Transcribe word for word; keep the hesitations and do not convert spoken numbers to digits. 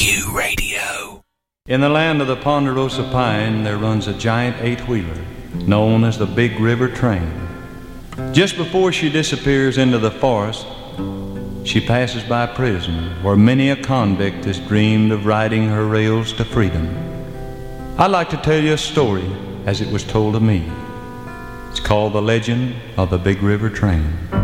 Q Radio. In the land of the Ponderosa Pine, there runs a giant eight-wheeler known as the Big River Train. Just before she disappears into the forest, she passes by a prison where many a convict has dreamed of riding her rails to freedom. I'd like to tell you a story as it was told to me. It's called The Legend of the Big River Train.